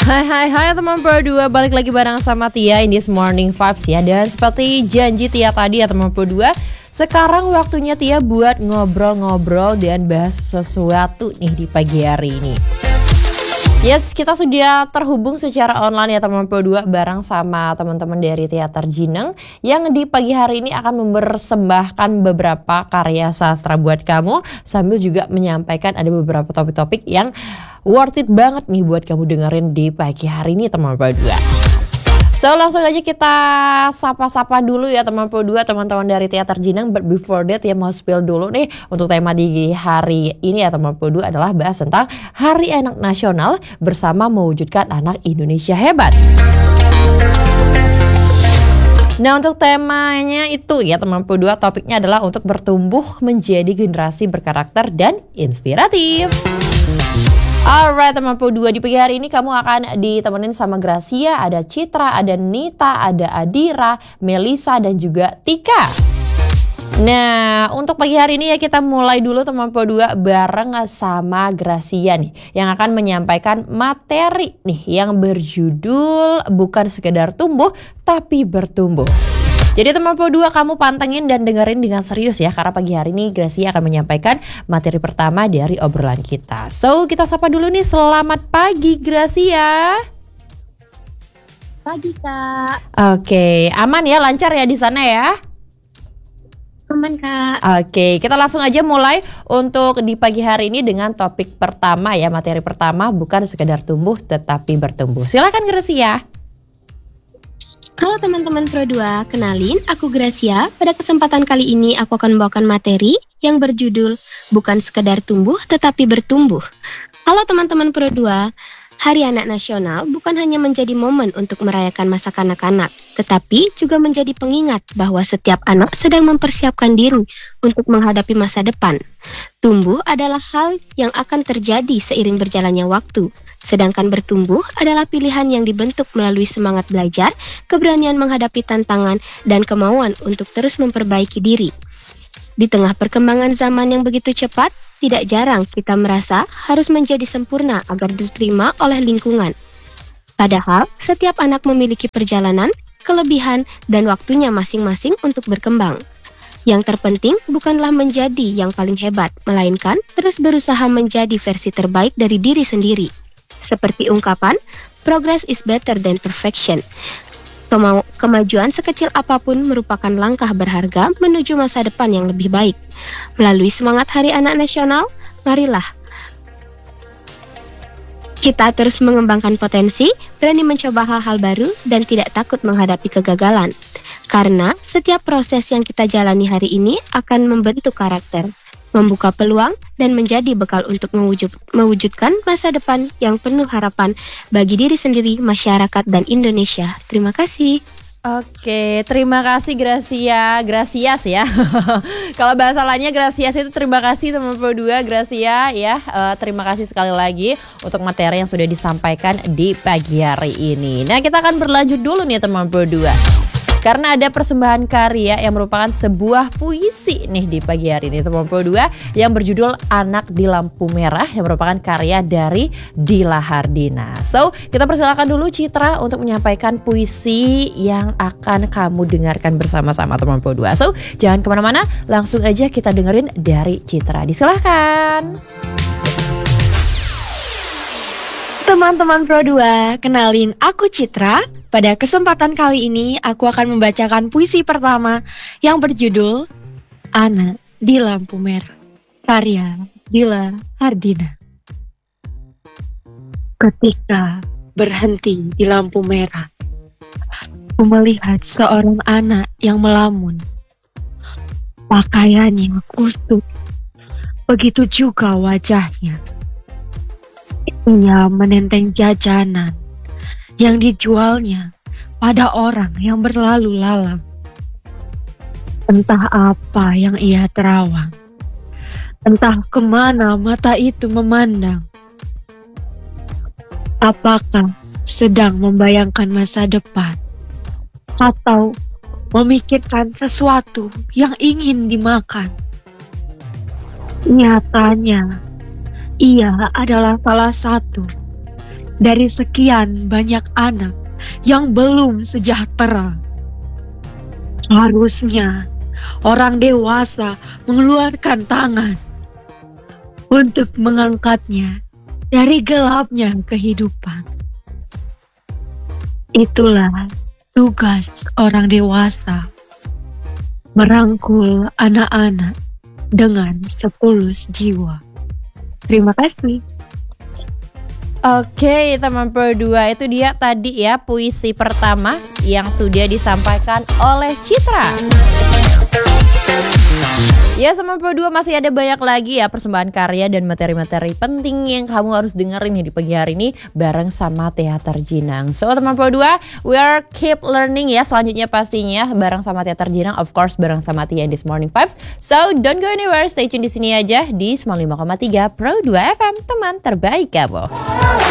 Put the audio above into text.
Hai teman berdua, balik lagi bareng sama Tia in this morning vibes ya. Dan seperti janji Tia tadi ya teman berdua, sekarang waktunya Tia buat ngobrol-ngobrol dan bahas sesuatu nih di pagi hari ini. Yes, kita sudah terhubung secara online ya teman berdua bareng sama teman-teman dari Teater Jineng yang di pagi hari ini akan mempersembahkan beberapa karya sastra buat kamu sambil juga menyampaikan ada beberapa topik-topik yang worth it banget nih buat kamu dengerin di pagi hari ini teman berdua. So langsung aja kita sapa-sapa dulu ya teman-teman dari Teater Jineng. But before that ya mau spill dulu nih untuk tema di hari ini ya teman-teman adalah bahas tentang Hari Anak Nasional bersama mewujudkan anak Indonesia hebat. Nah untuk temanya itu ya teman-teman topiknya adalah untuk bertumbuh menjadi generasi berkarakter dan inspiratif. Alright teman-teman di pagi hari ini kamu akan ditemenin sama Gracia, ada Citra, ada Nita, ada Adira, Melisa dan juga Tika. Nah untuk pagi hari ini ya kita mulai dulu teman-teman bareng sama Gracia nih yang akan menyampaikan materi nih yang berjudul bukan sekedar tumbuh tapi bertumbuh. Jadi teman-teman kamu pantengin dan dengerin dengan serius ya karena pagi hari ini Gracia akan menyampaikan materi pertama dari obrolan kita. So kita sapa dulu nih, selamat pagi Gracia. Pagi Kak. Oke, aman ya, lancar ya di sana ya? Aman Kak. Oke, kita langsung aja mulai untuk di pagi hari ini dengan topik pertama ya, materi pertama bukan sekedar tumbuh tetapi bertumbuh. Silakan Gracia. Halo teman-teman Pro 2, kenalin aku Gracia. Pada kesempatan kali ini aku akan membawakan materi yang berjudul bukan sekedar tumbuh tetapi bertumbuh. Halo teman-teman Pro 2, Hari Anak Nasional bukan hanya menjadi momen untuk merayakan masa kanak-kanak, tetapi juga menjadi pengingat bahwa setiap anak sedang mempersiapkan diri untuk menghadapi masa depan. Tumbuh adalah hal yang akan terjadi seiring berjalannya waktu, sedangkan bertumbuh adalah pilihan yang dibentuk melalui semangat belajar, keberanian menghadapi tantangan, dan kemauan untuk terus memperbaiki diri. Di tengah perkembangan zaman yang begitu cepat, tidak jarang kita merasa harus menjadi sempurna agar diterima oleh lingkungan. Padahal, setiap anak memiliki perjalanan, kelebihan, dan waktunya masing-masing untuk berkembang. Yang terpenting bukanlah menjadi yang paling hebat, melainkan terus berusaha menjadi versi terbaik dari diri sendiri. Seperti ungkapan, progress is better than perfection. Kemajuan sekecil apapun merupakan langkah berharga menuju masa depan yang lebih baik. Melalui semangat Hari Anak Nasional, marilah kita terus mengembangkan potensi, berani mencoba hal-hal baru, dan tidak takut menghadapi kegagalan. Karena setiap proses yang kita jalani hari ini akan membentuk karakter, membuka peluang, dan menjadi bekal untuk mewujudkan masa depan yang penuh harapan bagi diri sendiri, masyarakat, dan Indonesia. Terima kasih. Oke, terima kasih Gracia, Gracias ya. Kalau bahasa lainnya Gracias itu terima kasih teman-teman Gracia ya. Terima kasih sekali lagi untuk materi yang sudah disampaikan di pagi hari ini. Nah kita akan berlanjut dulu nih teman-teman karena ada persembahan karya yang merupakan sebuah puisi nih di pagi hari ini teman-teman yang berjudul Anak di Lampu Merah yang merupakan karya dari Dila Hardina. So kita persilakan dulu Citra untuk menyampaikan puisi yang akan kamu dengarkan bersama-sama teman-teman. So jangan kemana-mana, langsung aja kita dengerin dari Citra. Disilahkan. Teman-teman Pro 2, kenalin aku Citra. Pada kesempatan kali ini aku akan membacakan puisi pertama yang berjudul Anak di Lampu Merah, karya Dila Hardina. Ketika berhenti di lampu merah, aku melihat seorang anak yang melamun. Pakaiannya kusut, begitu juga wajahnya. Ia menenteng jajanan yang dijualnya pada orang yang berlalu lalang. Entah apa yang ia terawang, entah kemana mata itu memandang. Apakah sedang membayangkan masa depan, atau memikirkan sesuatu yang ingin dimakan? Nyatanya, ia adalah salah satu dari sekian banyak anak yang belum sejahtera. Harusnya orang dewasa mengeluarkan tangan untuk mengangkatnya dari gelapnya kehidupan. Itulah tugas orang dewasa, merangkul anak-anak dengan setulus jiwa. Terima kasih. Oke, teman Pro 2, itu dia tadi ya puisi pertama yang sudah disampaikan oleh Citra. Ya, teman Pro 2, masih ada banyak lagi ya persembahan karya dan materi-materi penting yang kamu harus dengerin nih di pagi hari ini bareng sama Teater Jinang. So, teman Pro 2, we are keep learning ya selanjutnya pastinya bareng sama Teater Jinang, of course bareng sama Tia in this morning vibes. So, don't go anywhere, stay tune di sini aja di 95,3 Pro 2 FM, teman terbaik kamu.